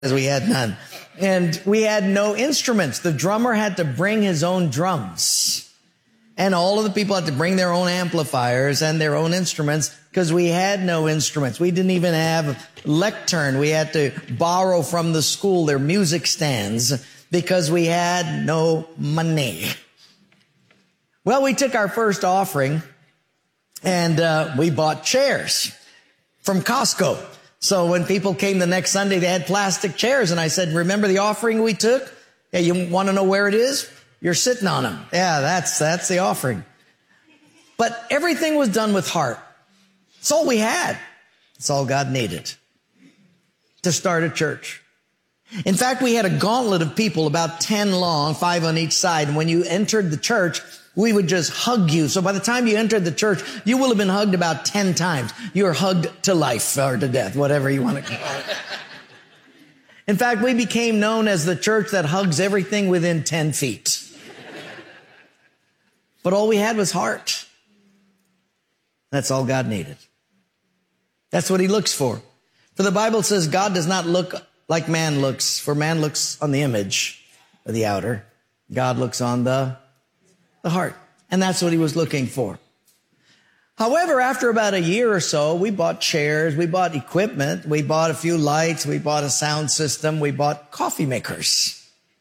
we had none. And we had no instruments. The drummer had to bring his own drums. And all of the people had to bring their own amplifiers and their own instruments because we had no instruments. We didn't even have lectern. We had to borrow from the school their music stands because we had no money. Well, we took our first offering and we bought chairs from Costco. So when people came the next Sunday, they had plastic chairs. And I said, remember the offering we took? Yeah, you want to know where it is? You're sitting on them. Yeah, that's the offering. But everything was done with heart. It's all we had. It's all God needed to start a church. In fact, we had a gauntlet of people, about 10 long, 5 on each side. And when you entered the church, we would just hug you. So by the time you entered the church, you will have been hugged about 10 times. You were hugged to life or to death, whatever you want to call it. In fact, we became known as the church that hugs everything within 10 feet. But all we had was heart. That's all God needed. That's what he looks for. For the Bible says God does not look like man looks, for man looks on the image of the outer. God looks on the heart. And that's what he was looking for. However, after about a year or so, we bought chairs, we bought equipment, we bought a few lights, we bought a sound system, we bought coffee makers.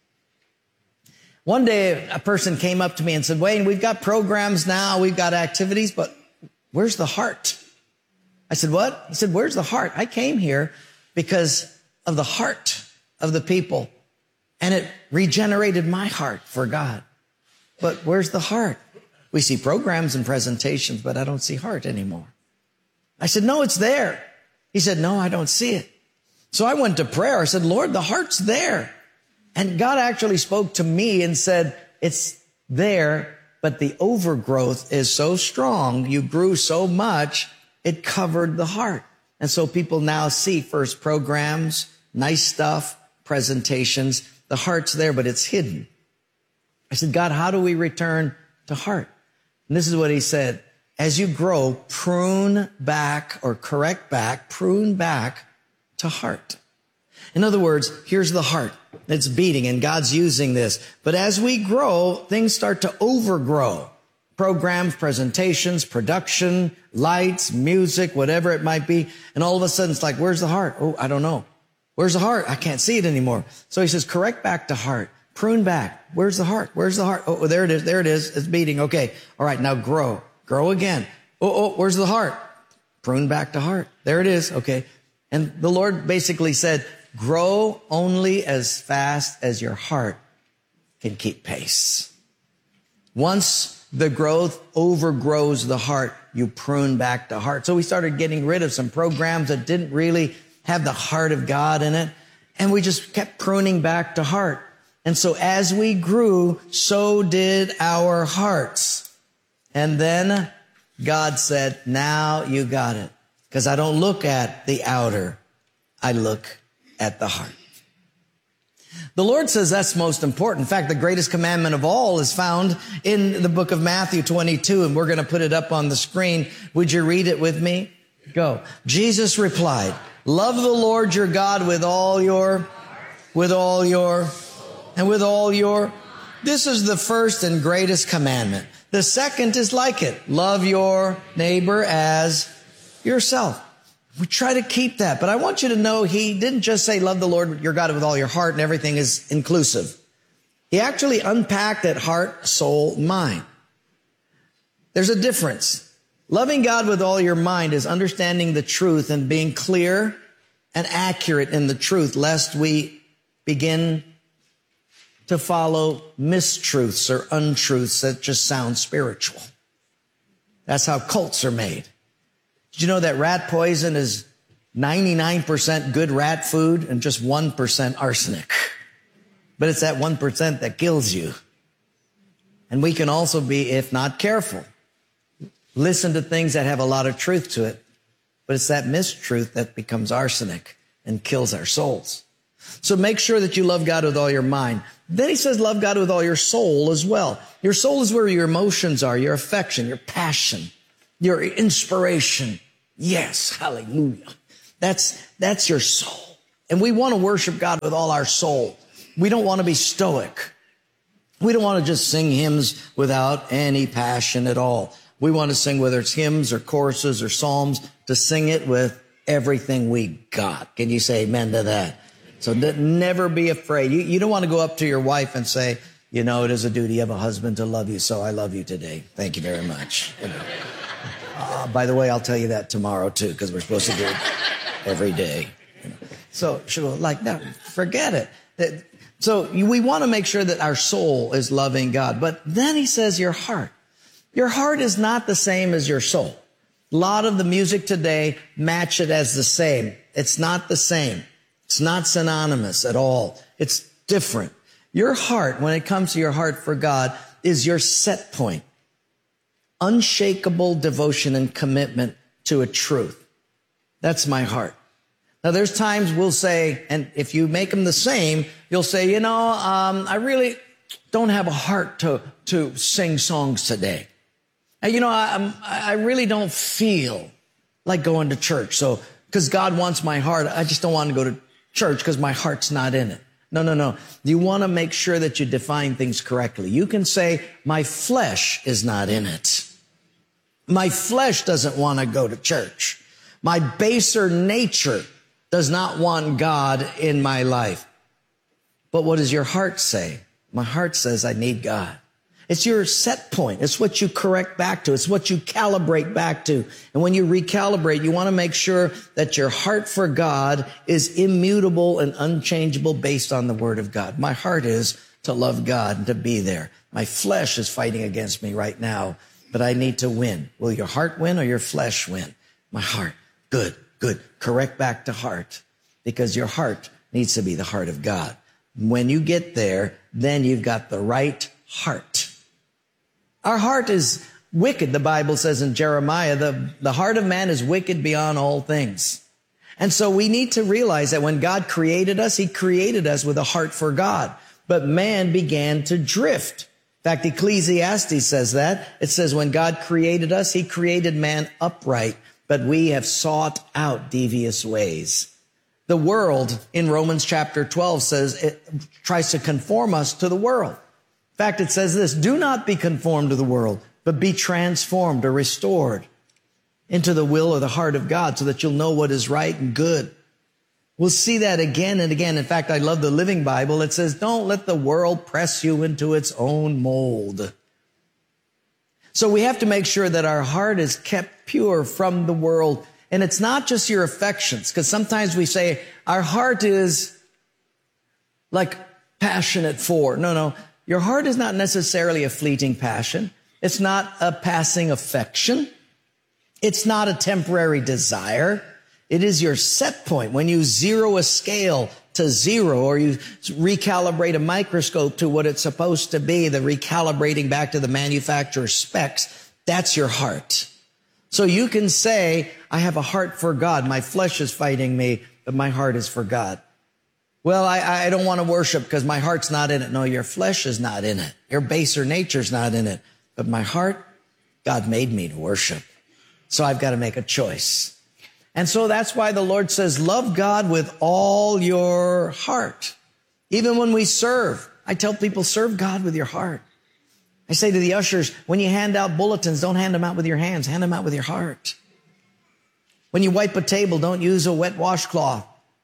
One day, a person came up to me and said, Wayne, we've got programs now, we've got activities, but where's the heart? I said, what? He said, where's the heart? I came here because of the heart of the people, and it regenerated my heart for God. But where's the heart? We see programs and presentations, but I don't see heart anymore. I said, no, it's there. He said, no, I don't see it. So I went to prayer. I said, Lord, the heart's there. And God actually spoke to me and said, it's there, but the overgrowth is so strong. You grew so much, it covered the heart. And so people now see first programs, nice stuff, presentations. The heart's there, but it's hidden. I said, God, how do we return to heart? And this is what he said. As you grow, prune back or correct back, prune back to heart. In other words, here's the heart. It's beating and God's using this. But as we grow, things start to overgrow. Programs, presentations, production, lights, music, whatever it might be. And all of a sudden it's like, where's the heart? Oh, I don't know. Where's the heart? I can't see it anymore. So he says, correct back to heart. Prune back. Where's the heart? Where's the heart? Oh, there it is. There it is. It's beating. Okay. All right. Now grow. Grow again. Oh, where's the heart? Prune back to heart. There it is. Okay. And the Lord basically said, grow only as fast as your heart can keep pace. Once the growth overgrows the heart, you prune back to heart. So we started getting rid of some programs that didn't really have the heart of God in it. And we just kept pruning back to heart. And so as we grew, so did our hearts. And then God said, now you got it. Because I don't look at the outer. I look at the heart. The Lord says that's most important. In fact, the greatest commandment of all is found in the book of Matthew 22, and we're going to put it up on the screen. Would you read it with me? Go. Jesus replied, love the Lord your God with all your, and with all your. This is the first and greatest commandment. The second is like it. Love your neighbor as yourself. We try to keep that. But I want you to know he didn't just say love the Lord your God with all your heart and everything is inclusive. He actually unpacked that heart, soul, mind. There's a difference. Loving God with all your mind is understanding the truth and being clear and accurate in the truth, lest we begin to follow mistruths or untruths that just sound spiritual. That's how cults are made. Did you know that rat poison is 99% good rat food and just 1% arsenic? But it's that 1% that kills you. And we can also be, if not careful, listen to things that have a lot of truth to it. But it's that mistruth that becomes arsenic and kills our souls. So make sure that you love God with all your mind. Then he says love God with all your soul as well. Your soul is where your emotions are, your affection, your passion, your inspiration. Yes, hallelujah. That's your soul. And we want to worship God with all our soul. We don't want to be stoic. We don't want to just sing hymns without any passion at all. We want to sing, whether it's hymns or choruses or psalms, to sing it with everything we got. Can you say amen to that? So never be afraid. You don't want to go up to your wife and say, you know, it is a duty of a husband to love you, so I love you today. Thank you very much. You know. By the way, I'll tell you that tomorrow too, because we're supposed to do it every day. You know. So she'll go like, no, forget it. So we want to make sure that our soul is loving God. But then he says your heart. Your heart is not the same as your soul. A lot of the music today match it as the same. It's not the same. It's not synonymous at all. It's different. Your heart, when it comes to your heart for God, is your set point. Unshakable devotion and commitment to a truth. That's my heart. Now, there's times we'll say, and if you make them the same, you'll say, you know, I really don't have a heart to sing songs today. And, you know, I really don't feel like going to church. So, because God wants my heart, I just don't want to go to church because my heart's not in it. No. You want to make sure that you define things correctly. You can say, my flesh is not in it. My flesh doesn't want to go to church. My baser nature does not want God in my life. But what does your heart say? My heart says I need God. It's your set point. It's what you correct back to. It's what you calibrate back to. And when you recalibrate, you want to make sure that your heart for God is immutable and unchangeable based on the Word of God. My heart is to love God and to be there. My flesh is fighting against me right now, but I need to win. Will your heart win or your flesh win? My heart. Good. Correct back to heart, because your heart needs to be the heart of God. When you get there, then you've got the right heart. Our heart is wicked, the Bible says in Jeremiah. The heart of man is wicked beyond all things. And so we need to realize that when God created us, he created us with a heart for God. But man began to drift. In fact, Ecclesiastes says that. It says when God created us, he created man upright, but we have sought out devious ways. The world in Romans chapter 12 says it tries to conform us to the world. In fact, it says this, do not be conformed to the world, but be transformed or restored into the will or the heart of God so that you'll know what is right and good. We'll see that again and again. In fact, I love the Living Bible. It says, don't let the world press you into its own mold. So we have to make sure that our heart is kept pure from the world. And it's not just your affections, because sometimes we say our heart is like passionate for. No. Your heart is not necessarily a fleeting passion. It's not a passing affection. It's not a temporary desire. It is your set point. When you zero a scale to zero, or you recalibrate a microscope to what it's supposed to be, the recalibrating back to the manufacturer's specs, that's your heart. So you can say, I have a heart for God. My flesh is fighting me, but my heart is for God. Well, I don't want to worship because my heart's not in it. No, your flesh is not in it. Your baser nature's not in it. But my heart, God made me to worship. So I've got to make a choice. And so that's why the Lord says, love God with all your heart. Even when we serve, I tell people, serve God with your heart. I say to the ushers, when you hand out bulletins, don't hand them out with your hands, hand them out with your heart. When you wipe a table, don't use a wet washcloth.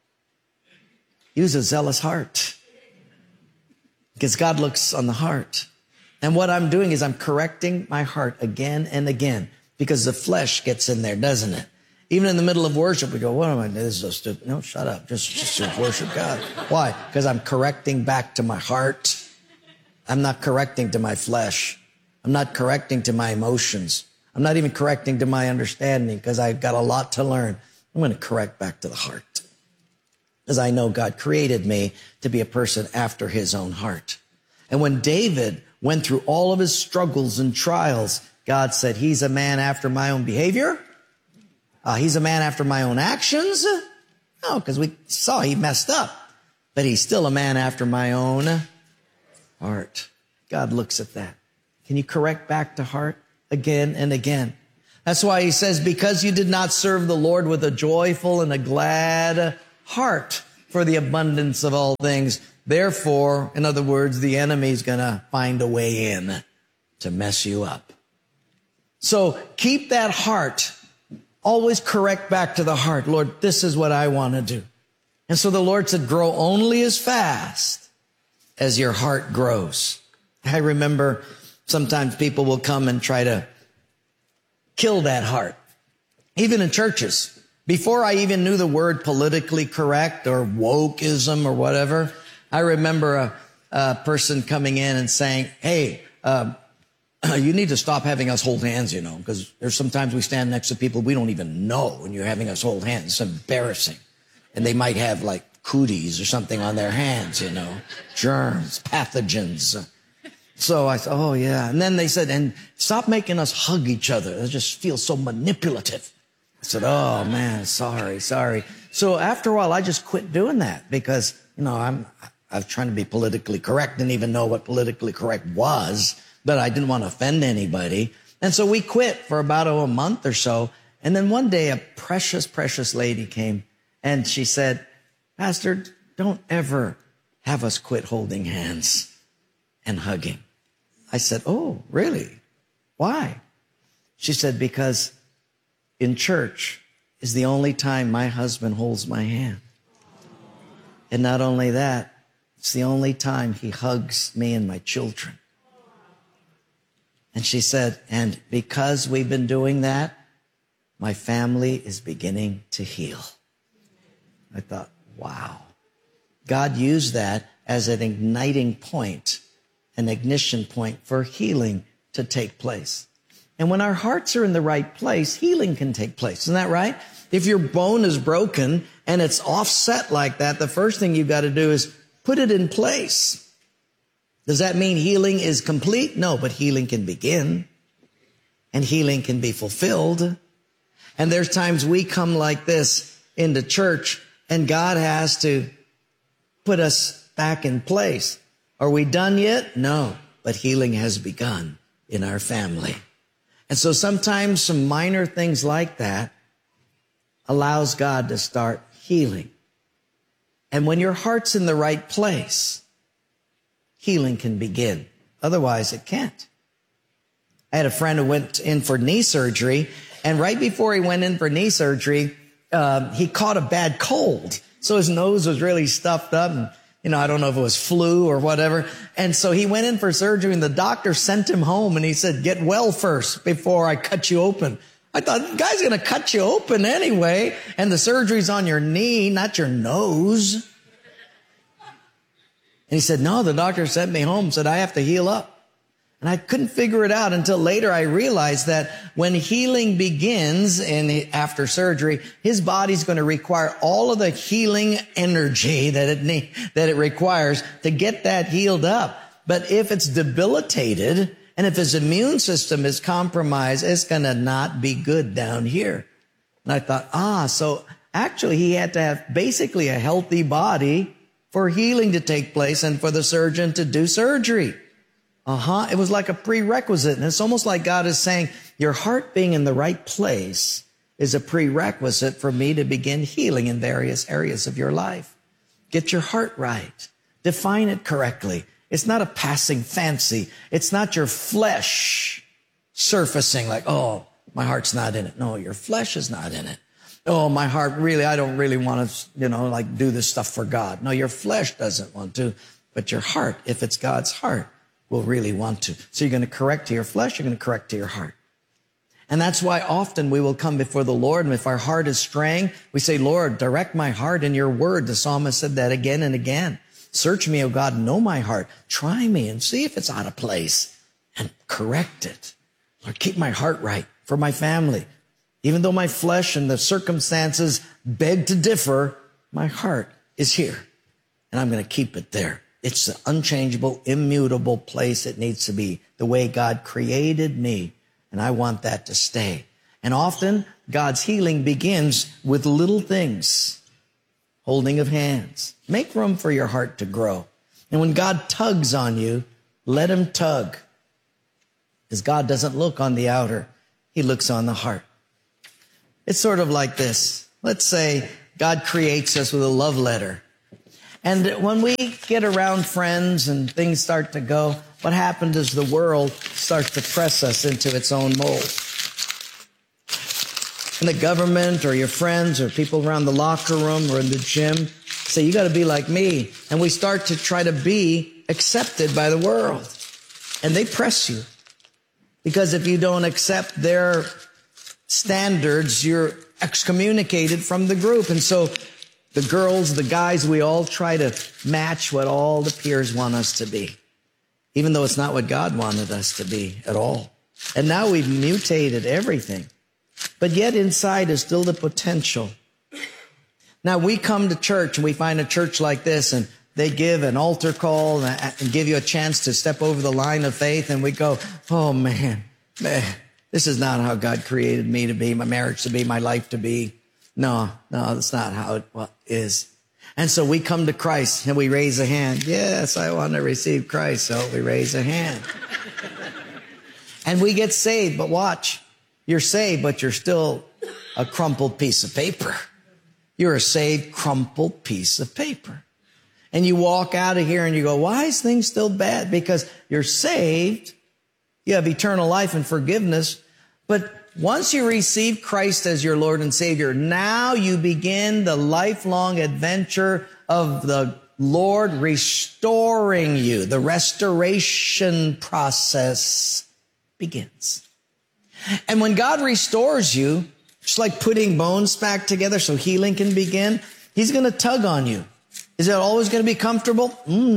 Use a zealous heart. Because God looks on the heart. And what I'm doing is I'm correcting my heart again and again, because the flesh gets in there, doesn't it? Even in the middle of worship, we go, what am I doing? This is so stupid. No, shut up. Just worship God. Why? Because I'm correcting back to my heart. I'm not correcting to my flesh. I'm not correcting to my emotions. I'm not even correcting to my understanding, because I've got a lot to learn. I'm going to correct back to the heart, because I know God created me to be a person after his own heart. And when David went through all of his struggles and trials, God said, he's a man after my own behavior. He's a man after my own actions. No, because we saw he messed up, but he's still a man after my own heart. God looks at that. Can you correct back to heart again and again? That's why he says, because you did not serve the Lord with a joyful and a glad heart. for the abundance of all things. Therefore, in other words, the enemy's going to find a way in to mess you up. So keep that heart. Always correct back to the heart. Lord, this is what I want to do. And so the Lord said, grow only as fast as your heart grows. I remember sometimes people will come and try to kill that heart. Even in churches. Before I even knew the word politically correct or wokeism or whatever, I remember a person coming in and saying, hey, you need to stop having us hold hands, because there's sometimes we stand next to people we don't even know when you're having us hold hands. It's embarrassing. And they might have like cooties or something on their hands, germs, pathogens. So I thought, oh yeah. And then they said, and stop making us hug each other. It just feels so manipulative. I said, oh man, sorry. So after a while, I just quit doing that because, I was trying to be politically correct, didn't even know what politically correct was, but I didn't want to offend anybody. And so we quit for about a month or so. And then one day a precious, precious lady came and she said, Pastor, don't ever have us quit holding hands and hugging. I said, oh, really? Why? She said, because in church is the only time my husband holds my hand. And not only that, it's the only time he hugs me and my children. And she said, and because we've been doing that, my family is beginning to heal. I thought, wow. God used that as an igniting point, an ignition point for healing to take place. And when our hearts are in the right place, healing can take place. Isn't that right? If your bone is broken and it's offset like that, the first thing you've got to do is put it in place. Does that mean healing is complete? No, but healing can begin and healing can be fulfilled. And there's times we come like this into church and God has to put us back in place. Are we done yet? No, but healing has begun in our family. And so sometimes some minor things like that allows God to start healing. And when your heart's in the right place, healing can begin. Otherwise, it can't. I had a friend who went in for knee surgery, and right before he went in for knee surgery, he caught a bad cold. So his nose was really stuffed up, and I don't know if it was flu or whatever. And so he went in for surgery, and the doctor sent him home, and he said, get well first before I cut you open. I thought, the guy's going to cut you open anyway, and the surgery's on your knee, not your nose. And he said, no, the doctor sent me home, said I have to heal up. And I couldn't figure it out until later I realized that when healing begins after surgery, his body's going to require all of the healing energy that it requires to get that healed up. But if it's debilitated and if his immune system is compromised, it's going to not be good down here. And I thought, so actually he had to have basically a healthy body for healing to take place and for the surgeon to do surgery. It was like a prerequisite. And it's almost like God is saying, your heart being in the right place is a prerequisite for me to begin healing in various areas of your life. Get your heart right. Define it correctly. It's not a passing fancy. It's not your flesh surfacing like, oh, my heart's not in it. No, your flesh is not in it. Oh, my heart really, I don't really want to, do this stuff for God. No, your flesh doesn't want to, but your heart, if it's God's heart, will really want to. So you're going to correct to your flesh, you're going to correct to your heart. And that's why often we will come before the Lord, and if our heart is straying, we say, Lord, direct my heart in your word. The psalmist said that again and again. Search me, O God, know my heart. Try me and see if it's out of place and correct it. Lord, keep my heart right for my family. Even though my flesh and the circumstances beg to differ, my heart is here, and I'm going to keep it there. It's the unchangeable, immutable place it needs to be, the way God created me, and I want that to stay. And often, God's healing begins with little things, holding of hands. Make room for your heart to grow. And when God tugs on you, let him tug. Because God doesn't look on the outer, he looks on the heart. It's sort of like this. Let's say God creates us with a love letter. And when we get around friends and things start to go, what happens is the world starts to press us into its own mold. And the government or your friends or people around the locker room or in the gym say, you got to be like me. And we start to try to be accepted by the world. And they press you. Because if you don't accept their standards, you're excommunicated from the group. And so the girls, the guys, we all try to match what all the peers want us to be, even though it's not what God wanted us to be at all. And now we've mutated everything. But yet inside is still the potential. Now we come to church and we find a church like this and they give an altar call and give you a chance to step over the line of faith. And we go, oh man, this is not how God created me to be, my marriage to be, my life to be. No, that's not how it is. And so we come to Christ and we raise a hand. Yes, I want to receive Christ. So we raise a hand. And we get saved. But watch, you're saved, but you're still a crumpled piece of paper. You're a saved, crumpled piece of paper. And you walk out of here and you go, why is things still bad? Because you're saved. You have eternal life and forgiveness. But once you receive Christ as your Lord and Savior, now you begin the lifelong adventure of the Lord restoring you. The restoration process begins. And when God restores you, just like putting bones back together so healing can begin, He's going to tug on you. Is it always going to be comfortable?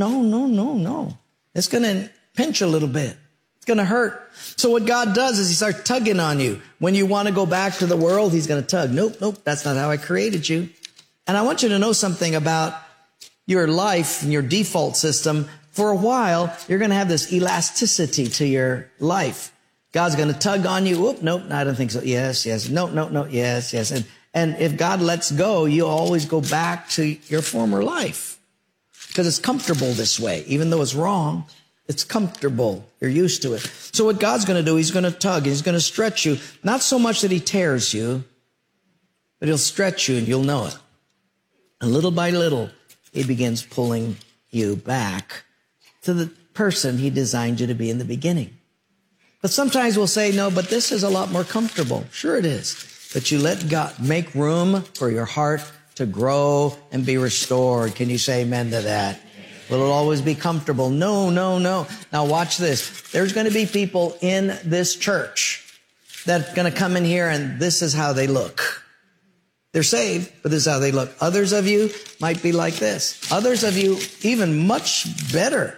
No. It's going to pinch a little bit. It's going to hurt. So what God does is He starts tugging on you. When you want to go back to the world, He's going to tug. Nope, that's not how I created you. And I want you to know something about your life and your default system. For a while, you're going to have this elasticity to your life. God's going to tug on you. Whoop, nope, I don't think so. Yes. No, yes. And if God lets go, you always go back to your former life because it's comfortable this way. Even though it's wrong, it's comfortable. You're used to it. So what God's going to do, He's going to tug. He's going to stretch you. Not so much that He tears you, but He'll stretch you and you'll know it. And little by little, He begins pulling you back to the person He designed you to be in the beginning. But sometimes we'll say, no, but this is a lot more comfortable. Sure it is. But you let God make room for your heart to grow and be restored. Can you say amen to that? Will it always be comfortable? No. Now watch this. There's going to be people in this church that are going to come in here and this is how they look. They're saved, but this is how they look. Others of you might be like this. Others of you even much better.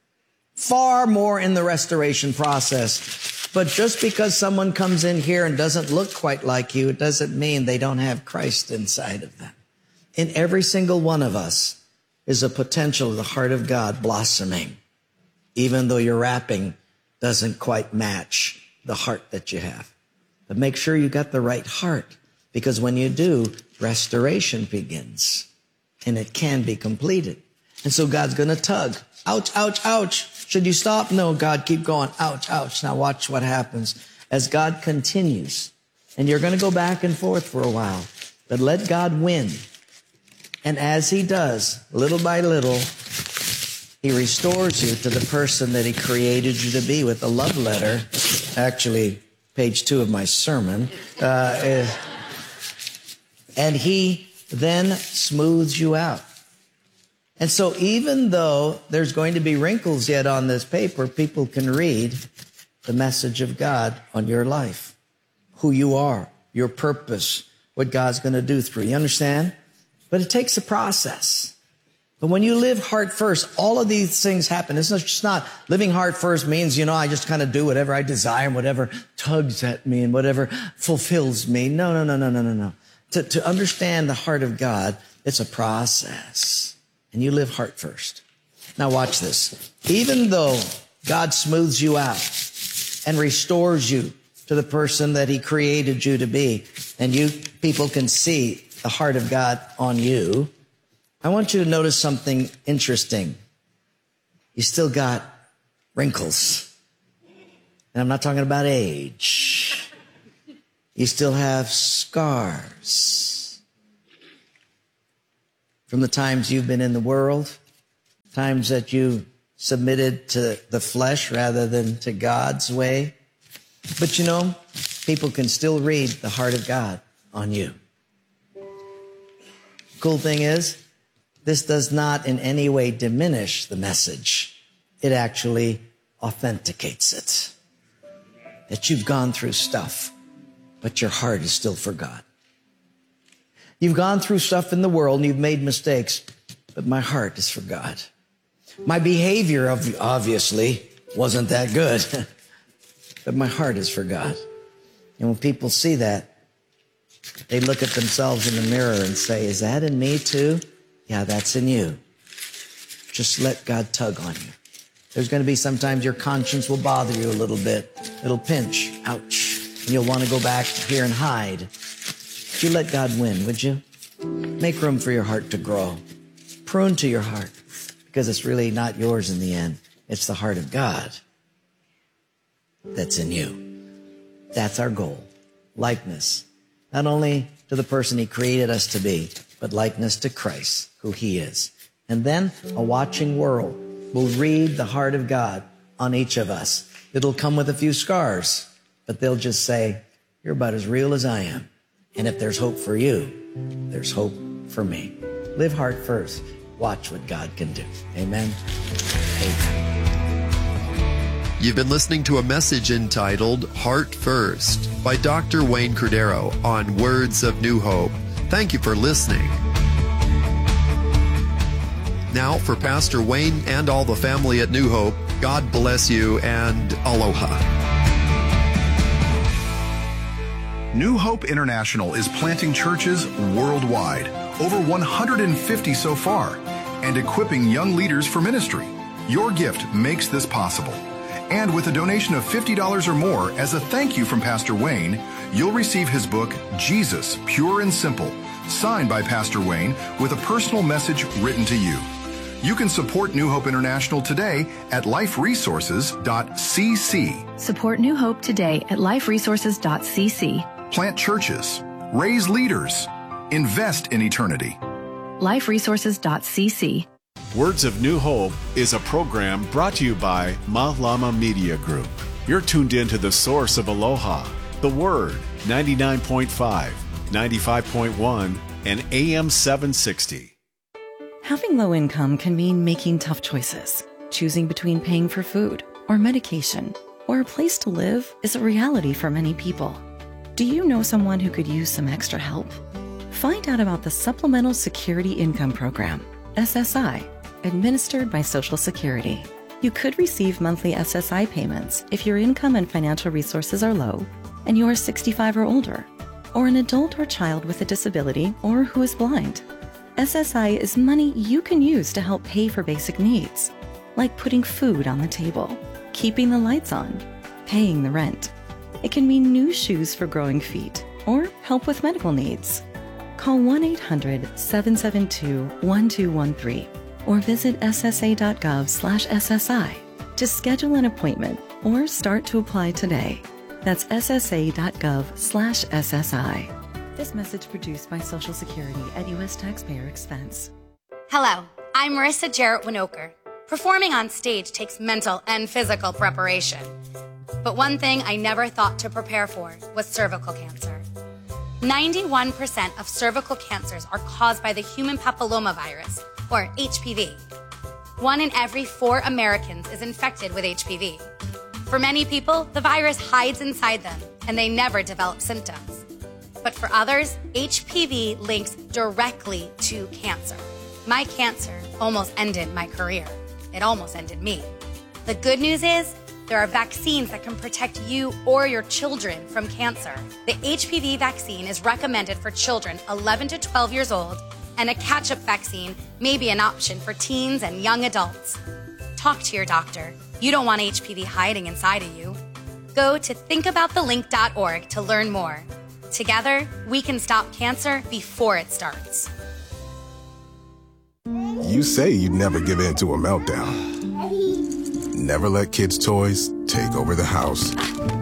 Far more in the restoration process. But just because someone comes in here and doesn't look quite like you, it doesn't mean they don't have Christ inside of them. In every single one of us is a potential of the heart of God blossoming, even though your wrapping doesn't quite match the heart that you have. But make sure you got the right heart, because when you do, restoration begins, and it can be completed. And so God's going to tug. Ouch, ouch, ouch. Should you stop? No, God, keep going. Ouch, ouch. Now watch what happens as God continues. And you're going to go back and forth for a while, but let God win. And as He does, little by little, He restores you to the person that He created you to be with a love letter. Actually, page 2 of my sermon. And He then smooths you out. And so even though there's going to be wrinkles yet on this paper, people can read the message of God on your life, who you are, your purpose, what God's going to do through you. You understand? But it takes a process. But when you live heart first, all of these things happen. It's just not living heart first means, I just kind of do whatever I desire and whatever tugs at me and whatever fulfills me. No. To understand the heart of God, it's a process. And you live heart first. Now watch this. Even though God smooths you out and restores you to the person that He created you to be, and people can see the heart of God on you, I want you to notice something interesting. You still got wrinkles. And I'm not talking about age. You still have scars. from the times you've been in the world, times that you submitted to the flesh rather than to God's way. But you know, people can still read the heart of God on you. Cool thing is, this does not in any way diminish the message. It actually authenticates it. That you've gone through stuff, but your heart is still for God. You've gone through stuff in the world and you've made mistakes, but my heart is for God. My behavior obviously wasn't that good, but my heart is for God. And when people see that, they look at themselves in the mirror and say, is that in me too? Yeah, that's in you. Just let God tug on you. There's going to be sometimes your conscience will bother you a little bit. It'll pinch. Ouch. And you'll want to go back here and hide. But you let God win, would you? Make room for your heart to grow. Prune to your heart, because it's really not yours in the end. It's the heart of God that's in you. That's our goal. Likeness. Not only to the person He created us to be, but likeness to Christ, who He is. And then a watching world will read the heart of God on each of us. It'll come with a few scars, but they'll just say, you're about as real as I am. And if there's hope for you, there's hope for me. Live heart first. Watch what God can do. Amen. Amen. You've been listening to a message entitled Heart First by Dr. Wayne Cordeiro on Words of New Hope. Thank you for listening. Now, for Pastor Wayne and all the family at New Hope, God bless you and aloha. New Hope International is planting churches worldwide, over 150 so far, and equipping young leaders for ministry. Your gift makes this possible. And with a donation of $50 or more as a thank you from Pastor Wayne, you'll receive his book, Jesus, Pure and Simple, signed by Pastor Wayne with a personal message written to you. You can support New Hope International today at liferesources.cc. Support New Hope today at liferesources.cc. Plant churches, raise leaders, invest in eternity. liferesources.cc. Words of New Hope is a program brought to you by Malama Media Group. You're tuned in to the source of Aloha, the Word, 99.5, 95.1, and AM 760. Having low income can mean making tough choices. Choosing between paying for food or medication or a place to live is a reality for many people. Do you know someone who could use some extra help? Find out about the Supplemental Security Income Program, SSI, administered by Social Security. You could receive monthly SSI payments if your income and financial resources are low and you are 65 or older, or an adult or child with a disability or who is blind. SSI is money you can use to help pay for basic needs, like putting food on the table, keeping the lights on, paying the rent. It can mean new shoes for growing feet or help with medical needs. Call 1-800-772-1213 or visit ssa.gov/SSI to schedule an appointment or start to apply today. That's ssa.gov/SSI. This message produced by Social Security at U.S. taxpayer expense. Hello, I'm Marissa Jarrett Winoker. Performing on stage takes mental and physical preparation. But one thing I never thought to prepare for was cervical cancer. 91% of cervical cancers are caused by the human papillomavirus, or HPV. 1 in every 4 Americans is infected with HPV. For many people, the virus hides inside them, and they never develop symptoms. But for others, HPV links directly to cancer. My cancer almost ended my career. It almost ended me. The good news is, there are vaccines that can protect you or your children from cancer. The HPV vaccine is recommended for children 11 to 12 years old, and a catch-up vaccine may be an option for teens and young adults. Talk to your doctor. You don't want HPV hiding inside of you. Go to thinkaboutthelink.org to learn more. Together, we can stop cancer before it starts. You say you'd never give in to a meltdown. Never let kids' toys take over the house.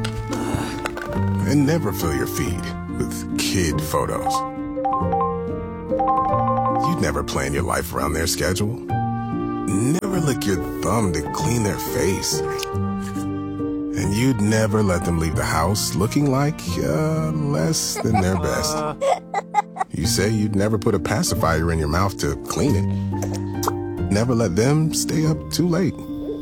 And never fill your feed with kid photos. You You'd never plan your life around their schedule. Never lick your thumb to clean their face. And you'd never let them leave the house looking like less than their best. You say you'd never put a pacifier in your mouth to clean it. Never let them stay up too late.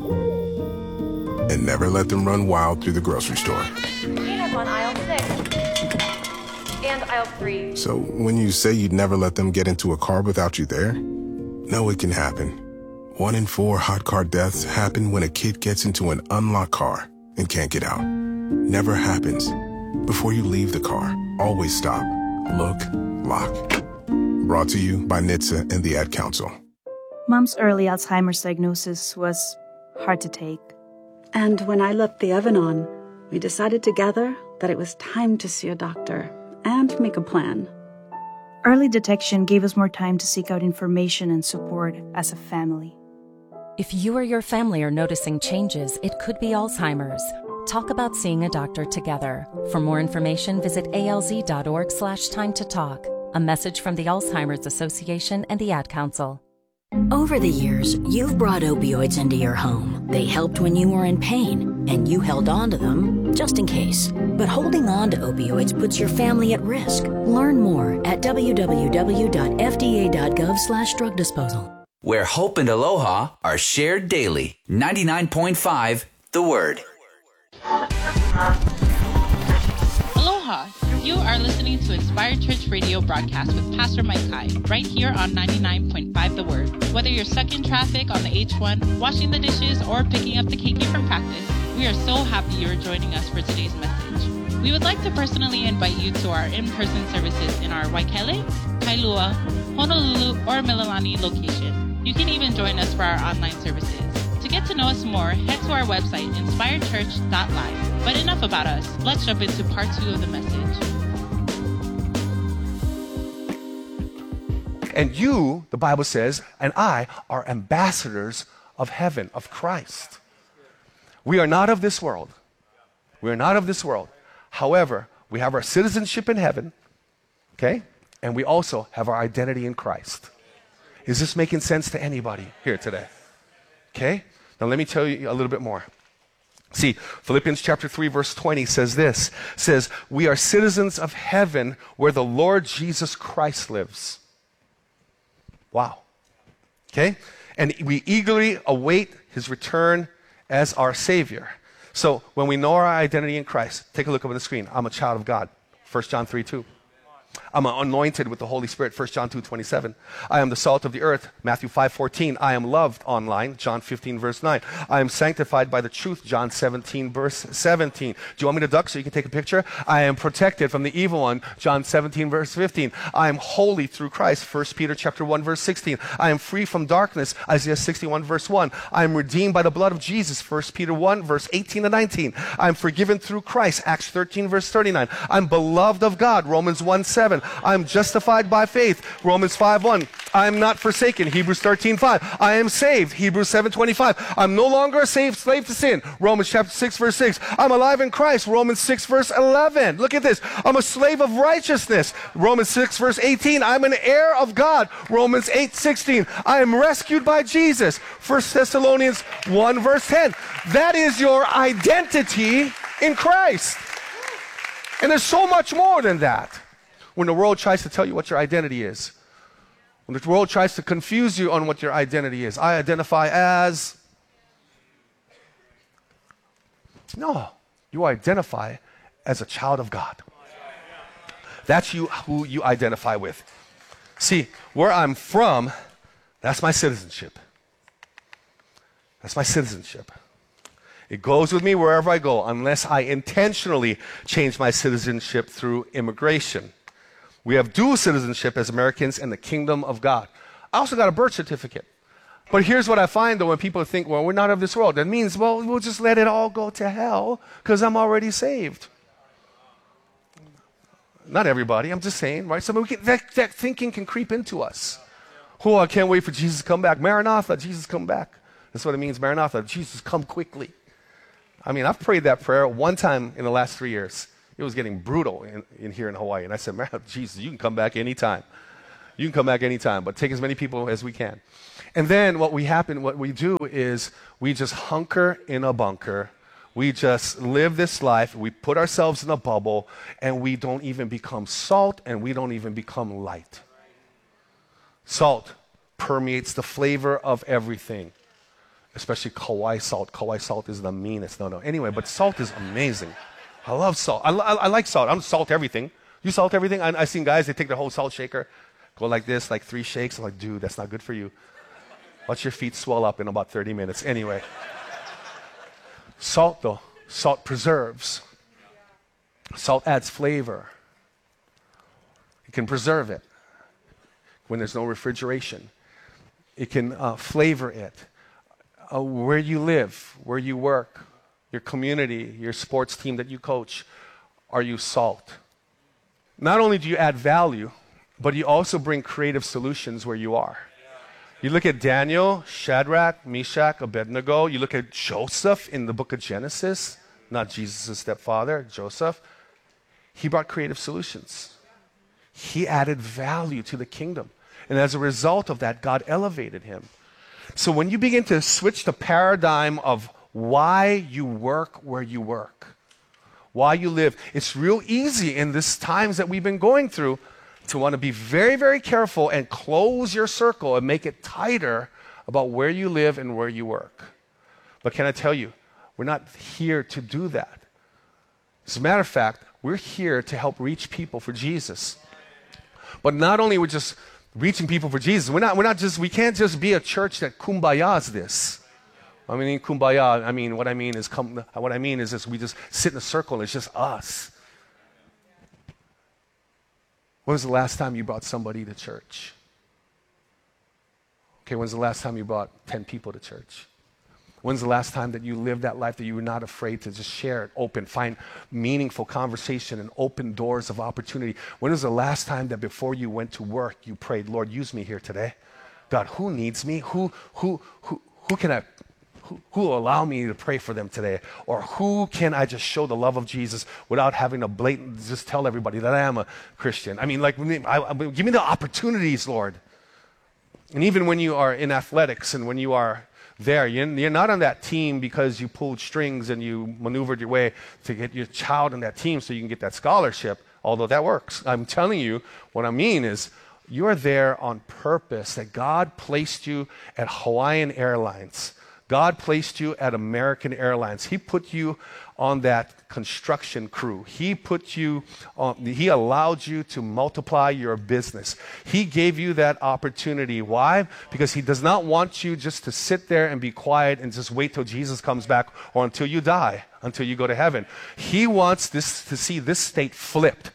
And never let them run wild through the grocery store. Peanut on aisle 6. And aisle 3. So when you say you'd never let them get into a car without you there, no, it can happen. 1 in 4 hot car deaths happen when a kid gets into an unlocked car and can't get out. Never happens. Before you leave the car, always stop, look, lock. Brought to you by NHTSA and the Ad Council. Mom's early Alzheimer's diagnosis was hard to take. And when I left the oven on, we decided together that it was time to see a doctor and make a plan. Early detection gave us more time to seek out information and support as a family. If you or your family are noticing changes, it could be Alzheimer's. Talk about seeing a doctor together. For more information, visit alz.org/time to talk. A message from the Alzheimer's Association and the Ad Council. Over the years, you've brought opioids into your home. They helped when you were in pain, and you held on to them just in case. But holding on to opioids puts your family at risk. Learn more at www.fda.gov/drug disposal. Where hope and aloha are shared daily. 99.5 The Word. Aloha. You are listening to Inspired Church Radio broadcast with Pastor Mike Kai, right here on 99.5 The Word. Whether you're stuck in traffic on the H1, washing the dishes, or picking up the keiki from practice, we are so happy you're joining us for today's message. We would like to personally invite you to our in-person services in our Waikele, Kailua, Honolulu, or Mililani location. You can even join us for our online services. To get to know us more, head to our website, inspiredchurch.live. But enough about us. Let's jump into part 2 of the message. And you, the Bible says, and I are ambassadors of heaven, of Christ. We are not of this world. We are not of this world. However, we have our citizenship in heaven, okay? And we also have our identity in Christ. Is this making sense to anybody here today? Okay? Now let me tell you a little bit more. See, Philippians chapter 3 verse 20 says this, says, we are citizens of heaven where the Lord Jesus Christ lives. Wow. Okay? And we eagerly await his return as our Savior. So when we know our identity in Christ, take a look up on the screen. I'm a child of God. 1 John 3:2. I'm anointed with the Holy Spirit, 1 John 2:27. I am the salt of the earth, Matthew 5:14. I am loved online, John 15, verse 9. I am sanctified by the truth, John 17, verse 17. Do you want me to duck so you can take a picture? I am protected from the evil one, John 17, verse 15. I am holy through Christ, 1 Peter chapter 1, verse 16. I am free from darkness, Isaiah 61, verse 1. I am redeemed by the blood of Jesus, 1 Peter 1, verse 18 and 19. I am forgiven through Christ, Acts 13, verse 39. I'm beloved of God, Romans 1:7. I'm justified by faith, Romans 5:1. I am not forsaken, Hebrews 13:5. I am saved, Hebrews 7:25. I'm no longer a slave to sin, Romans chapter 6, verse 6. I'm alive in Christ, Romans 6, verse 11. Look at this. I'm a slave of righteousness, Romans 6, verse 18. I'm an heir of God, Romans 8:16. I am rescued by Jesus, 1 Thessalonians 1, verse 10. That is your identity in Christ. And there's so much more than that. When the world tries to tell you what your identity is, when the world tries to confuse you on what your identity is, I identify as... No, you identify as a child of God. That's who you identify with. See, where I'm from, that's my citizenship. That's my citizenship. It goes with me wherever I go, unless I intentionally change my citizenship through immigration. We have dual citizenship as Americans in the kingdom of God. I also got a birth certificate. But here's what I find, though, when people think, well, we're not of this world. That means, well, we'll just let it all go to hell because I'm already saved. Not everybody, I'm just saying, right? So that thinking can creep into us. Oh, I can't wait for Jesus to come back. Maranatha, Jesus come back. That's what it means, Maranatha. Jesus, come quickly. I mean, I've prayed that prayer one time in the last 3 years. It was getting brutal in here in Hawaii. And I said, man, Jesus, you can come back anytime. You can come back anytime, but take as many people as we can. And then what we do is we just hunker in a bunker. We just live this life. We put ourselves in a bubble, and we don't even become salt, and we don't even become light. Salt permeates the flavor of everything, especially Kauai salt. Kauai salt is the meanest. No. Anyway, but salt is amazing. I love salt. I like salt. I don't salt everything. You salt everything? I've seen guys, they take their whole salt shaker, go like this, like 3 shakes. I'm like, dude, that's not good for you. Watch your feet swell up in about 30 minutes. Anyway. Salt, though. Salt preserves. Salt adds flavor. It can preserve it when there's no refrigeration. It can flavor it. Where you live, where you work, your community, your sports team that you coach, are you salt? Not only do you add value, but you also bring creative solutions where you are. You look at Daniel, Shadrach, Meshach, Abednego. You look at Joseph in the book of Genesis, not Jesus' stepfather, Joseph. He brought creative solutions. He added value to the kingdom. And as a result of that, God elevated him. So when you begin to switch the paradigm of why you work where you work, why you live, it's real easy in these times that we've been going through to want to be very, very careful and close your circle and make it tighter about where you live and where you work. But can I tell you, we're not here to do that. As a matter of fact, we're here to help reach people for Jesus. But not only we're just reaching people for Jesus, we can't just be a church that kumbayas this. What I mean is this, we just sit in a circle and it's just us. When was the last time you brought somebody to church? Okay, when's the last time you brought 10 people to church? When's the last time that you lived that life that you were not afraid to just share it, open, find meaningful conversation and open doors of opportunity? When was the last time that before you went to work, you prayed, Lord, use me here today? God, who needs me? Who will allow me to pray for them today? Or who can I just show the love of Jesus without having to blatant just tell everybody that I am a Christian? Give me the opportunities, Lord. And even when you are in athletics and when you are there, you're not on that team because you pulled strings and you maneuvered your way to get your child on that team so you can get that scholarship, although that works. I'm telling you, what I mean is you're there on purpose, that God placed you at Hawaiian Airlines. God placed you at American Airlines. He put you on that construction crew. He allowed you to multiply your business. He gave you that opportunity. Why? Because he does not want you just to sit there and be quiet and just wait till Jesus comes back or until you die, until you go to heaven. He wants to see this state flipped.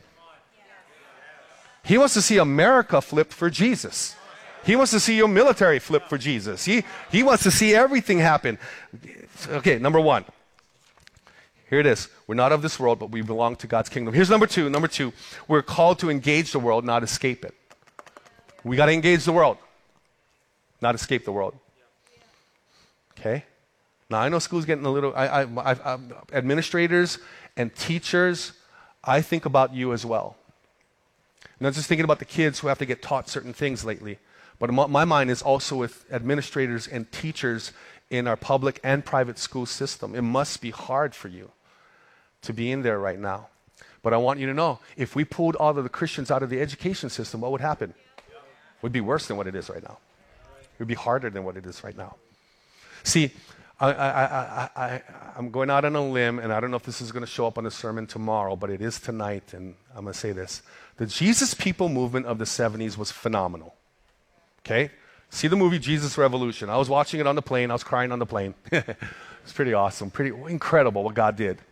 He wants to see America flipped for Jesus. He wants to see your military flip for Jesus. He wants to see everything happen. Okay, number one. Here it is. We're not of this world, but we belong to God's kingdom. Here's number two. Number two, we're called to engage the world, not escape it. We got to engage the world, not escape the world. Okay? Now, I know school's getting a little... administrators and teachers, I think about you as well. I'm not just thinking about the kids who have to get taught certain things lately. But my mind is also with administrators and teachers in our public and private school system. It must be hard for you to be in there right now. But I want you to know, if we pulled all of the Christians out of the education system, what would happen? It would be worse than what it is right now. It would be harder than what it is right now. See, I'm going out on a limb, and I don't know if this is going to show up on the sermon tomorrow, but it is tonight, and I'm going to say this. The Jesus People movement of the 70s was phenomenal. Okay? See the movie Jesus Revolution. I was watching it on the plane. I was crying on the plane. It's pretty awesome, pretty incredible what God did.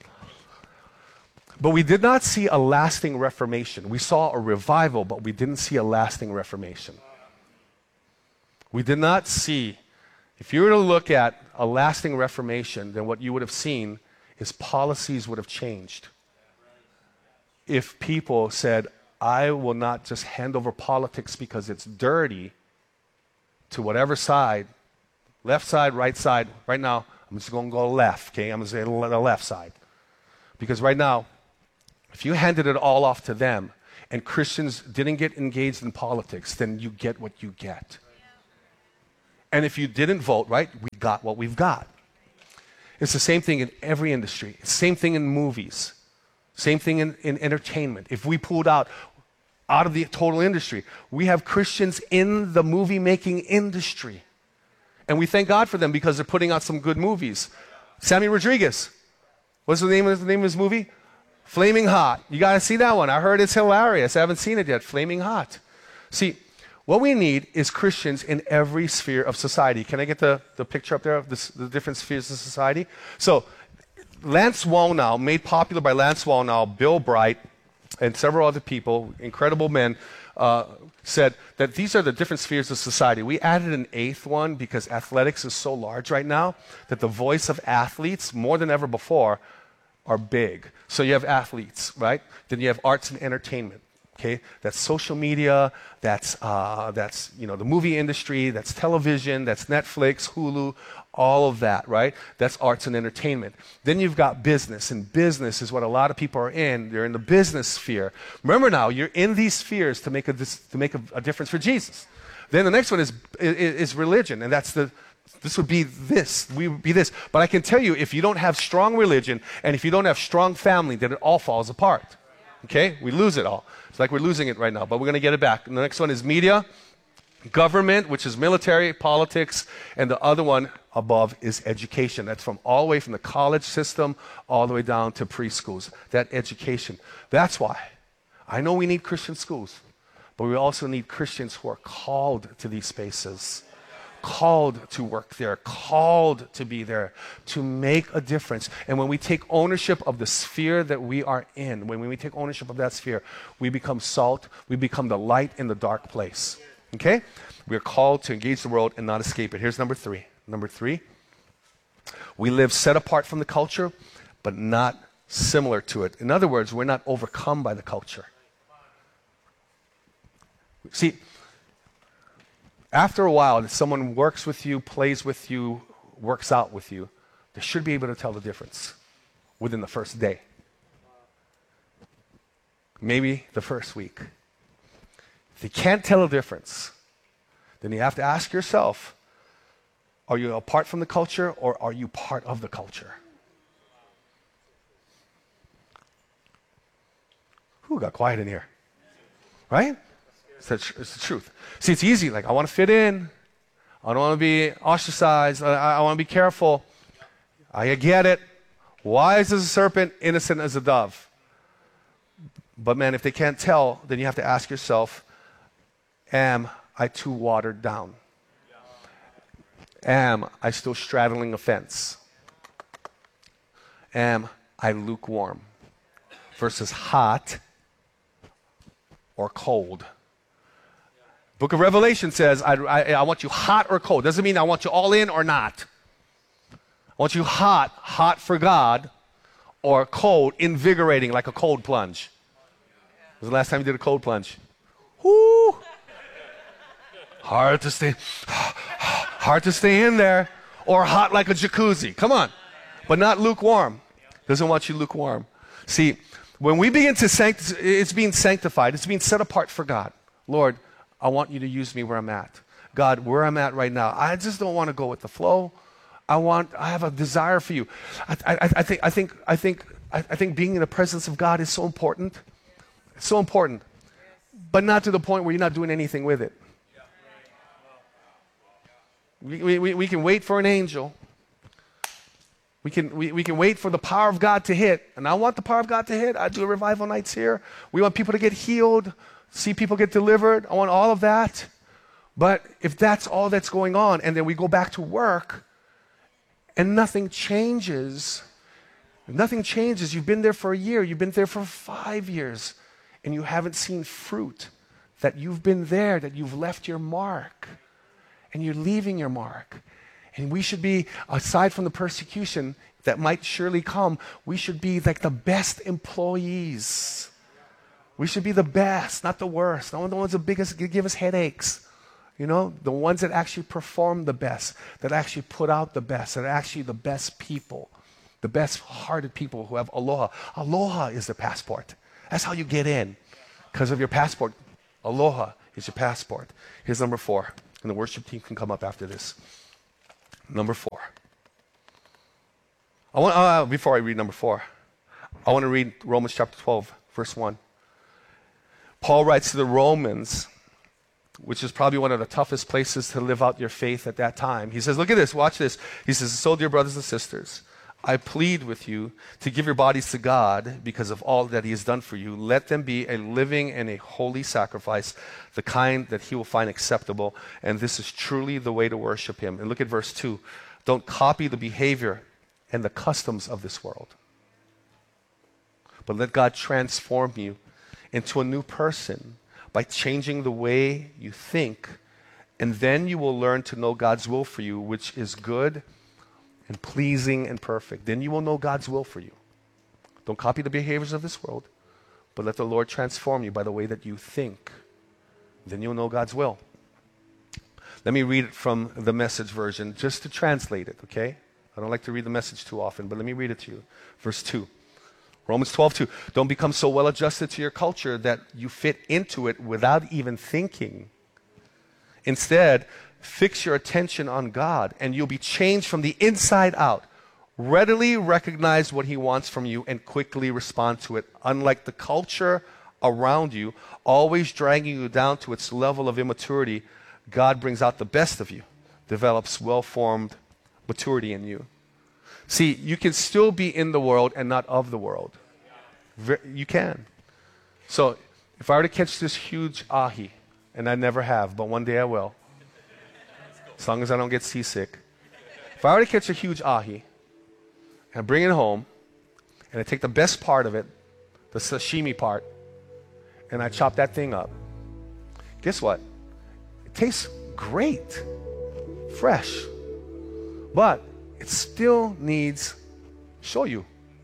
But we did not see a lasting reformation. We saw a revival, but we didn't see a lasting reformation. We did not see, if you were to look at a lasting reformation, then what you would have seen is policies would have changed. If people said, I will not just hand over politics because it's dirty to whatever side, left side, right side. Right now, I'm just going to go left, okay? I'm going to say the left side. Because right now, if you handed it all off to them and Christians didn't get engaged in politics, then you get what you get. And if you didn't vote, right, we got what we've got. It's the same thing in every industry. It's the same thing in movies. Same thing in entertainment. If we pulled out of the total industry, we have Christians in the movie-making industry. And we thank God for them because they're putting out some good movies. Sammy Rodriguez. What's the name of his movie? Flaming Hot. You got to see that one. I heard it's hilarious. I haven't seen it yet. Flaming Hot. See, what we need is Christians in every sphere of society. Can I get the picture up there of the different spheres of society? So, Lance Wallnau, made popular by Lance Wallnau, Bill Bright, and several other people, incredible men, said that these are the different spheres of society. We added an eighth one because athletics is so large right now that the voice of athletes, more than ever before, are big. So you have athletes, right? Then you have arts and entertainment. Okay, that's social media, that's the movie industry, that's television, that's Netflix, Hulu, all of that, right? That's arts and entertainment. Then you've got business, and business is what a lot of people are in. They're in the business sphere. Remember now, you're in these spheres to make a difference for Jesus. Then the next one is religion, and this would be this. We would be this. But I can tell you, if you don't have strong religion and if you don't have strong family, then it all falls apart. Okay, we lose it all. It's like we're losing it right now, but we're going to get it back. And the next one is media, government, which is military, politics, and the other one above is education. That's from all the way from the college system all the way down to preschools. That education. That's why I know we need Christian schools, but we also need Christians who are called to these spaces. Called to work there, called to be there, to make a difference. And when we take ownership of the sphere that we are in, when we take ownership of that sphere, we become salt, we become the light in the dark place. Okay? We are called to engage the world and not escape it. Here's number 3. Number 3, we live set apart from the culture, but not similar to it. In other words, we're not overcome by the culture. See, after a while, if someone works with you, plays with you, works out with you, they should be able to tell the difference within the first day. Maybe the first week. If you can't tell the difference, then you have to ask yourself, are you apart from the culture or are you part of the culture? Who got quiet in here? Right? It's the truth. See, it's easy. Like, I want to fit in. I don't want to be ostracized. I want to be careful. I get it. Wise as a serpent, innocent as a dove. But man, if they can't tell, then you have to ask yourself, am I too watered down? Am I still straddling a fence? Am I lukewarm versus hot or cold? Book of Revelation says, I want you hot or cold. Doesn't mean I want you all in or not. I want you hot for God, or cold, invigorating, like a cold plunge. When was the last time you did a cold plunge? Whoo! Hard to stay in there. Or hot like a jacuzzi. Come on. But not lukewarm. Doesn't want you lukewarm. See, when we begin to it's being sanctified. It's being set apart for God. Lord, I want you to use me where I'm at. God, where I'm at right now, I just don't want to go with the flow. I have a desire for you. I think being in the presence of God is so important. It's so important. But not to the point where you're not doing anything with it. We can wait for an angel. We can wait for the power of God to hit. And I want the power of God to hit. I do revival nights here. We want people to get healed. See people get delivered. I want all of that. But if that's all that's going on, and then we go back to work, and nothing changes, you've been there for a year, you've been there for 5 years, and you haven't seen fruit, that you've been there, that you've left your mark, and you're leaving your mark. And we should be, aside from the persecution that might surely come, we should be like the best employees. We should be the best, not the worst. Not the ones that give us headaches. You know, the ones that actually perform the best, that actually put out the best, that are actually the best people, the best-hearted people who have aloha. Aloha is the passport. That's how you get in. Because of your passport. Aloha is your passport. Here's number 4. And the worship team can come up after this. Number 4. Before I read number 4, I want to read Romans chapter 12, verse 1. Paul writes to the Romans, which is probably one of the toughest places to live out your faith at that time. He says, look at this, watch this. He says, so dear brothers and sisters, I plead with you to give your bodies to God because of all that he has done for you. Let them be a living and a holy sacrifice, the kind that he will find acceptable. And this is truly the way to worship him. And look at verse 2. Don't copy the behavior and the customs of this world, but let God transform you into a new person by changing the way you think. And then you will learn to know God's will for you, which is good and pleasing and perfect. Then you will know God's will for you. Don't copy the behaviors of this world, but let the Lord transform you by the way that you think. Then you'll know God's will. Let me read it from the Message version just to translate it, okay? I don't like to read the Message too often, but let me read it to you. Verse 2. Romans 12:2. Don't become so well adjusted to your culture that you fit into it without even thinking. Instead, fix your attention on God, and you'll be changed from the inside out. Readily recognize what he wants from you and quickly respond to it. Unlike the culture around you, always dragging you down to its level of immaturity, God brings out the best of you, develops well-formed maturity in you. See, you can still be in the world and not of the world. You can. So, if I were to catch this huge ahi, and I never have, but one day I will, as long as I don't get seasick. If I were to catch a huge ahi, and I bring it home, and I take the best part of it, the sashimi part, and I chop that thing up, guess what? It tastes great, fresh, but it still needs shoyu.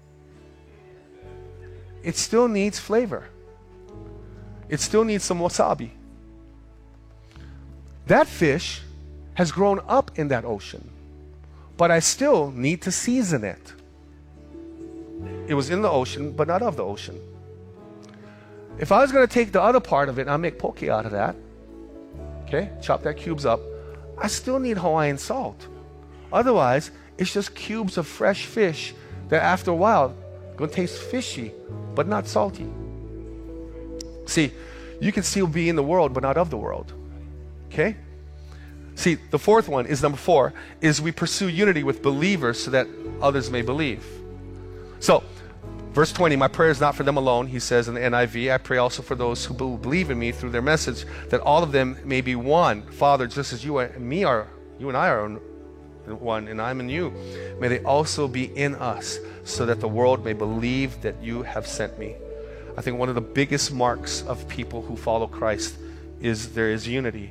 It still needs flavor. It still needs some wasabi. That fish has grown up in that ocean, but I still need to season it. It was in the ocean, but not of the ocean. If I was going to take the other part of it and I'll make poke out of that, okay, chop that cubes up, I still need Hawaiian salt. Otherwise, it's just cubes of fresh fish that after a while going to taste fishy, but not salty. See, you can still be in the world, but not of the world. Okay? See, the fourth one is number 4, is we pursue unity with believers so that others may believe. So, verse 20, my prayer is not for them alone, he says in the NIV. I pray also for those who believe in me through their message, that all of them may be one. Father, just as you and I are one, and I'm in you, may they also be in us, so that the world may believe that you have sent me. I think one of the biggest marks of people who follow Christ is there is unity.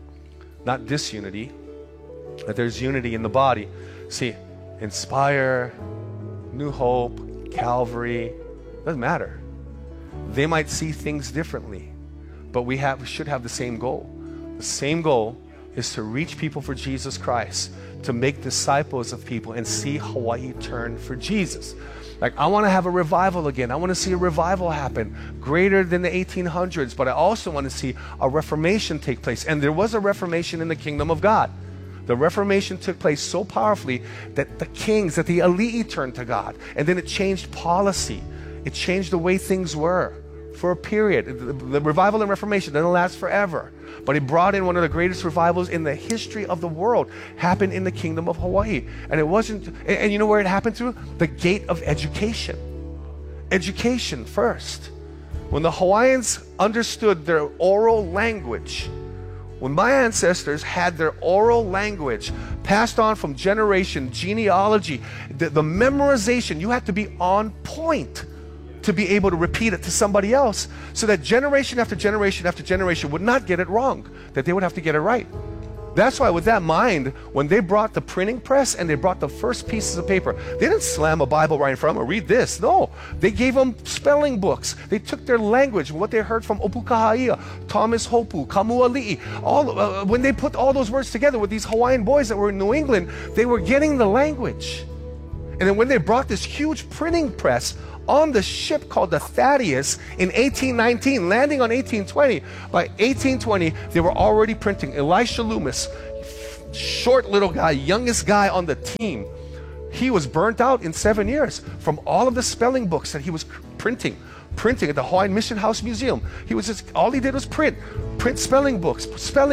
Not disunity, that there's unity in the body. See, Inspire, New Hope, Calvary, doesn't matter. They might see things differently, but we should have the same goal. The same goal is to reach people for Jesus Christ, to make disciples of people and see Hawaii turn for Jesus. Like, I want to have a revival again. I want to see a revival happen greater than the 1800s, but I also want to see a reformation take place. And there was a reformation in the kingdom of God. The Reformation took place so powerfully that the kings, that the elite turned to God. And then it changed policy. It changed the way things were for a period. The revival and Reformation didn't last forever, but it brought in one of the greatest revivals in the history of the world. Happened in the kingdom of Hawaii. And it wasn't, and you know where it happened through? The gate of education. Education first. When the Hawaiians understood their oral language, when my ancestors had their oral language passed on from generation, genealogy, the memorization, you had to be on point to be able to repeat it to somebody else, so that generation after generation after generation would not get it wrong, that they would have to get it right. That's why with that mind, when they brought the printing press and they brought the first pieces of paper, they didn't slam a Bible right in front of them, read this. No, they gave them spelling books. They took their language, what they heard from Opukahaia, Thomas Hopu, Kamuali'i, when they put all those words together with these Hawaiian boys that were in New England, they were getting the language. And then when they brought this huge printing press on the ship called the Thaddeus in 1819, landing on 1820, by 1820, they were already printing. Elisha Loomis, short little guy, youngest guy on the team, he was burnt out in 7 years from all of the spelling books that he was printing at the Hawaiian Mission House Museum. All he did was print spelling books.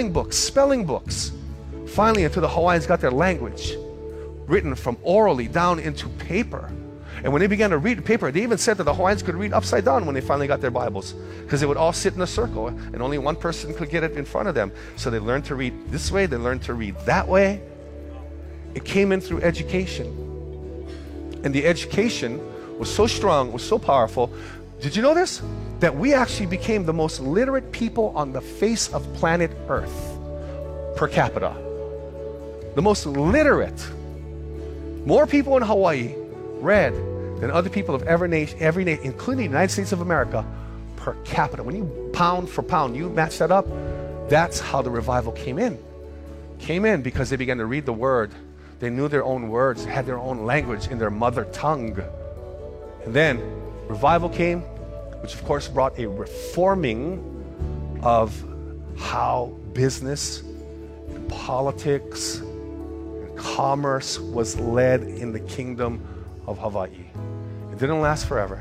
Finally, until the Hawaiians got their language written from orally down into paper. And when they began to read paper, they even said that the Hawaiians could read upside down when they finally got their Bibles, because they would all sit in a circle and only one person could get it in front of them. So they learned to read this way, they learned to read that way. It came in through education. And the education was so strong, was so powerful. Did you know this? That we actually became the most literate people on the face of planet Earth per capita. The most literate. More people in Hawaii read than other people of every nation, including the United States of America, per capita. When you pound for pound, you match that up, that's how the revival came in. Came in because they began to read the Word. They knew their own words, had their own language in their mother tongue. And then revival came, which of course brought a reforming of how business and politics and commerce was led in the kingdom of Hawaii. It didn't last forever,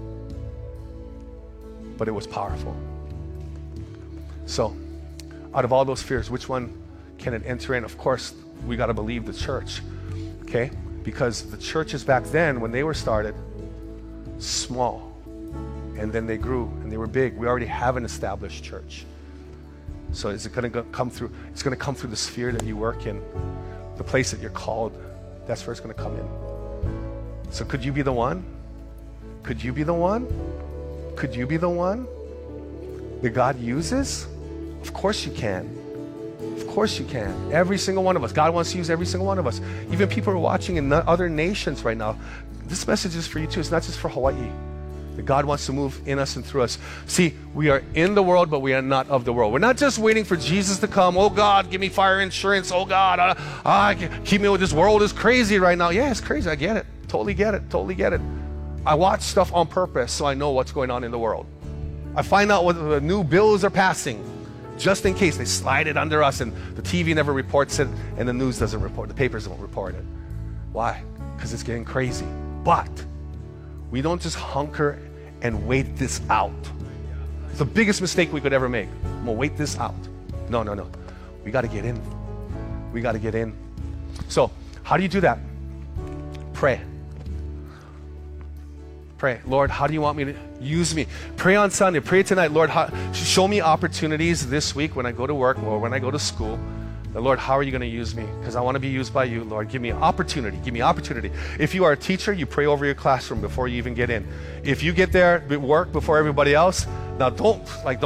but it was powerful. So, out of all those fears, which one can it enter in? Of course, we got to believe the church, okay? Because the churches back then, when they were started, small, and then they grew and they were big. We already have an established church. So is it going to come through? It's going to come through the sphere that you work in, the place that you're called. That's where it's going to come in. So could you be the one? Could you be the one? Could you be the one that God uses? Of course you can. Of course you can. Every single one of us. God wants to use every single one of us. Even people who are watching in other nations right now. This message is for you too. It's not just for Hawaii. That God wants to move in us and through us. See, we are in the world, but we are not of the world. We're not just waiting for Jesus to come. Oh God, give me fire insurance. Oh God, keep me with this world is crazy right now. Yeah, it's crazy. I get it. Totally get it. Totally get it. I watch stuff on purpose so I know what's going on in the world. I find out what the new bills are passing just in case they slide it under us and the TV never reports it and the news doesn't report, the papers don't report it. Why? Because it's getting crazy. But we don't just hunker and wait this out. It's the biggest mistake we could ever make. I'm gonna wait this out. No. We got to get in. We got to get in. So, how do you do that? Pray. Pray. Lord, how do you want me to use me? Pray on Sunday. Pray tonight. Lord, show me opportunities this week when I go to work or when I go to school. Lord, how are you going to use me? Because I want to be used by you, Lord. Give me opportunity. Give me opportunity. If you are a teacher, you pray over your classroom before you even get in. If you get there at work before everybody else, now don't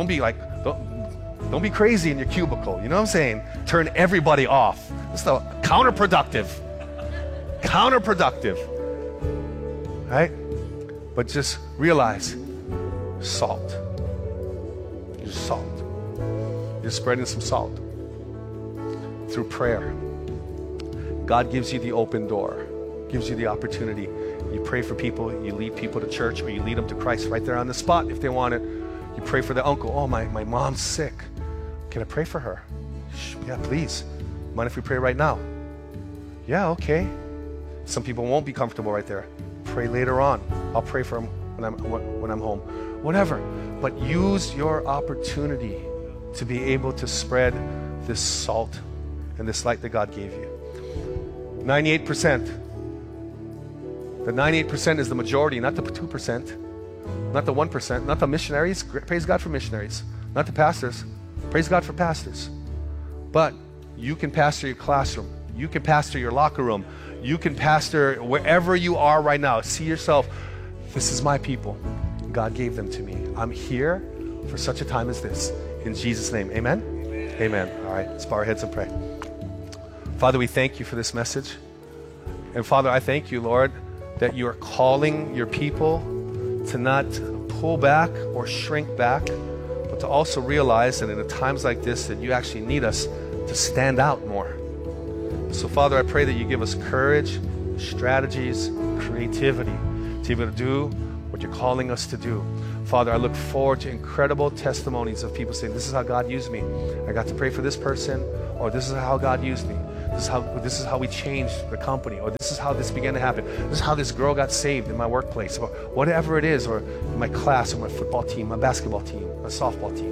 be crazy in your cubicle. You know what I'm saying? Turn everybody off. It's counterproductive. Counterproductive. Right? But just realize, salt. You're salt. You're spreading some salt. Through prayer. God gives you the open door, gives you the opportunity. You pray for people, you lead people to church, or you lead them to Christ right there on the spot if they want it. You pray for the uncle. Oh, my mom's sick. Can I pray for her? Yeah, please. Mind if we pray right now? Yeah, okay. Some people won't be comfortable right there. Pray later on. I'll pray for them when I'm home. Whatever. But use your opportunity to be able to spread this salt and this light that God gave you. 98%. The 98% is the majority, not the 2%, not the 1%, not the missionaries. Praise God for missionaries. Not the pastors. Praise God for pastors. But you can pastor your classroom. You can pastor your locker room. You can pastor wherever you are right now. See yourself, this is my people. God gave them to me. I'm here for such a time as this. In Jesus' name, amen? Amen. All right, let's bow our heads and pray. Father, we thank you for this message. And Father, I thank you, Lord, that you are calling your people to not pull back or shrink back, but to also realize that in times like this that you actually need us to stand out more. So Father, I pray that you give us courage strategies, creativity to be able to do what you're calling us to do. Father, I look forward to incredible testimonies of people saying, this is how God used me. I got to pray for this person, or this is how God used me. This is how we changed the company, or this is how this began to happen. This is how this girl got saved in my workplace, or whatever it is, or in my class, or my football team, my basketball team, my softball team.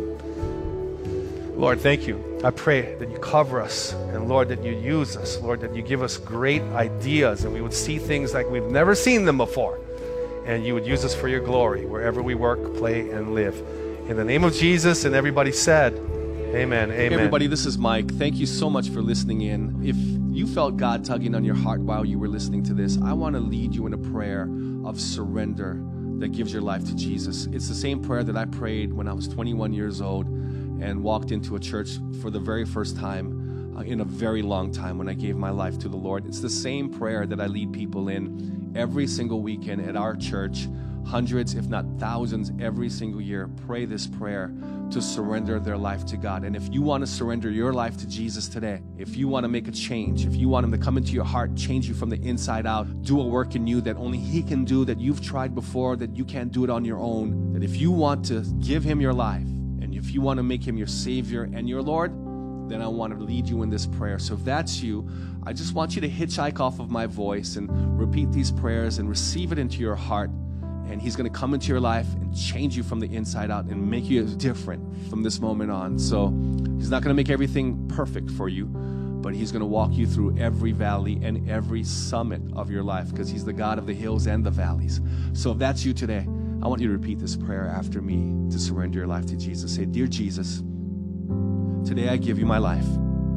Lord, thank you. I pray that you cover us, and Lord, that you use us, Lord, that you give us great ideas, and we would see things like we've never seen them before, and you would use us for your glory wherever we work, play, and live. In the name of Jesus, and everybody said, amen. Amen. Hey everybody, this is Mike. Thank you so much for listening in. If you felt God tugging on your heart while you were listening to this, I want to lead you in a prayer of surrender that gives your life to Jesus. It's the same prayer that I prayed when I was 21 years old and walked into a church for the very first time in a very long time when I gave my life to the Lord. It's the same prayer that I lead people in every single weekend at our church. Hundreds, if not thousands, every single year pray this prayer to surrender their life to God. And if you want to surrender your life to Jesus today, if you want to make a change, if you want Him to come into your heart, change you from the inside out, do a work in you that only He can do, that you've tried before, that you can't do it on your own, that if you want to give Him your life, and if you want to make Him your Savior and your Lord, then I want to lead you in this prayer. So if that's you, I just want you to hitchhike off of my voice and repeat these prayers and receive it into your heart. And He's going to come into your life and change you from the inside out and make you different from this moment on. So He's not going to make everything perfect for you, but He's going to walk you through every valley and every summit of your life, because He's the God of the hills and the valleys. So if that's you today, I want you to repeat this prayer after me to surrender your life to Jesus. Say, Dear Jesus, today I give you my life.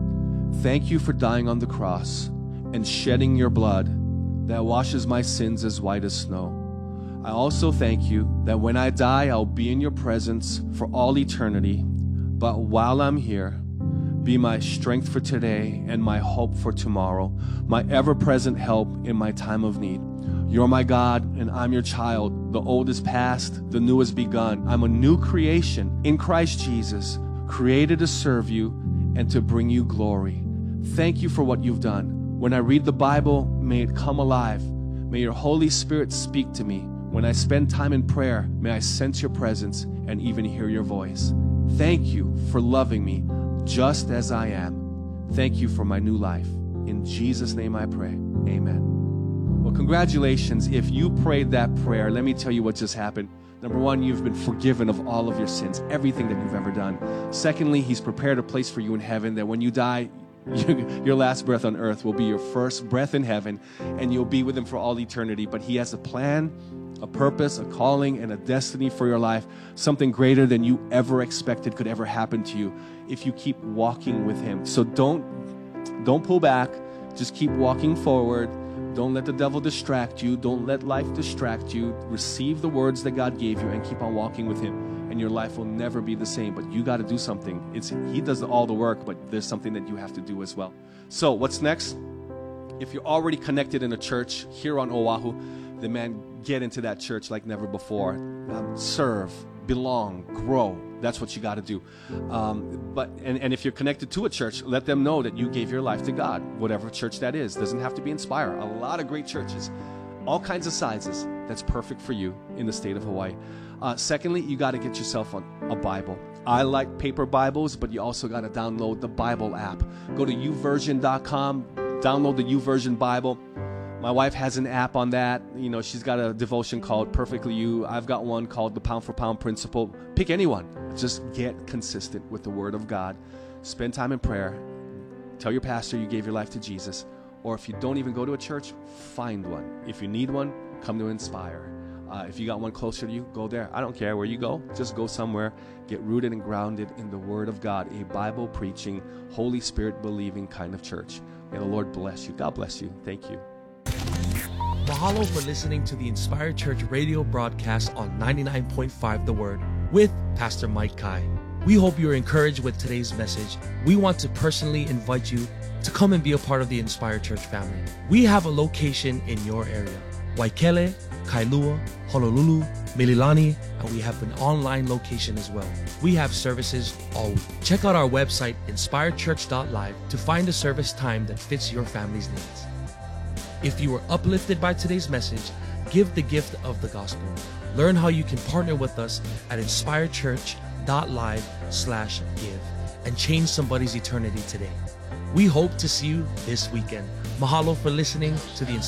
Thank you for dying on the cross and shedding your blood that washes my sins as white as snow. I also thank you that when I die, I'll be in your presence for all eternity. But while I'm here, be my strength for today and my hope for tomorrow, my ever-present help in my time of need. You're my God, and I'm your child. The old is past, the new has begun. I'm a new creation in Christ Jesus, created to serve you and to bring you glory. Thank you for what you've done. When I read the Bible, may it come alive. May your Holy Spirit speak to me. When I spend time in prayer, may I sense your presence and even hear your voice. Thank you for loving me just as I am. Thank you for my new life. In Jesus' name I pray. Amen. Well, congratulations. If you prayed that prayer, let me tell you what just happened. Number one, you've been forgiven of all of your sins, everything that you've ever done. Secondly, He's prepared a place for you in heaven that when you die, your last breath on earth will be your first breath in heaven, and you'll be with Him for all eternity. But He has a plan, a purpose, a calling, and a destiny for your life, something greater than you ever expected could ever happen to you if you keep walking with Him. So don't pull back. Just keep walking forward. Don't let the devil distract you. Don't let life distract you. Receive the words that God gave you and keep on walking with Him, and your life will never be the same. But you got to do something. He does all the work, but there's something that you have to do as well. So what's next? If you're already connected in a church here on Oahu, then man, get into that church like never before. Serve, belong, grow. That's what you got to do. But if you're connected to a church, let them know that you gave your life to God, whatever church that is. Doesn't have to be Inspire. A lot of great churches, all kinds of sizes. That's perfect for you in the state of Hawaii. Secondly, you got to get yourself a Bible. I like paper Bibles, but you also got to download the Bible app. Go to YouVersion.com, download the YouVersion Bible. My wife has an app on that. You know, she's got a devotion called Perfectly You. I've got one called the Pound for Pound Principle. Pick anyone. Just get consistent with the Word of God. Spend time in prayer. Tell your pastor you gave your life to Jesus. Or if you don't even go to a church, find one. If you need one, come to Inspire. If you got one closer to you, go there. I don't care where you go. Just go somewhere. Get rooted and grounded in the Word of God. A Bible-preaching, Holy Spirit-believing kind of church. May the Lord bless you. God bless you. Thank you. Mahalo for listening to the Inspire Church radio broadcast on 99.5 The Word with Pastor Mike Kai. We hope you're encouraged with today's message. We want to personally invite you to come and be a part of the Inspire Church family. We have a location in your area: Waikele, Kailua, Honolulu, Mililani, and we have an online location as well. We have services all week. Check out our website, inspirechurch.live, to find a service time that fits your family's needs. If you were uplifted by today's message, give the gift of the gospel. Learn how you can partner with us at inspiredchurch.live/give and change somebody's eternity today. We hope to see you this weekend. Mahalo for listening to the